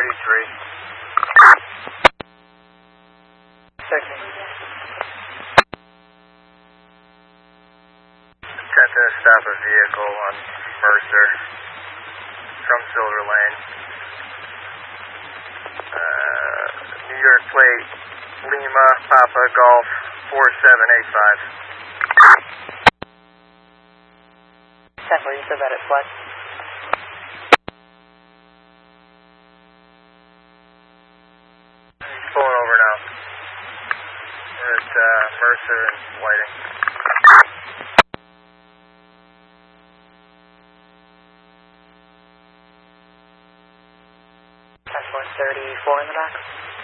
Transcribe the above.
Checking. Attempt to stop a vehicle on Mercer from Silver Lane. New York plate, Lima, Papa, Golf, 4785. 10-4, you said that at Flex. He's pulling over now. We're at Mercer and Whiting. 10-4, 34 in the back.